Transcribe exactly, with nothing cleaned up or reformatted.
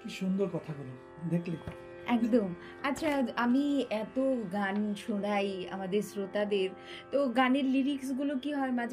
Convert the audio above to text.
কি সুন্দর কথাগুলো, দেখলে? একদম। আচ্ছা, আমি এত গান শোনাই আমাদের শ্রোতাদের, তো গানের লিরিক্সগুলো কি হয় মাঝে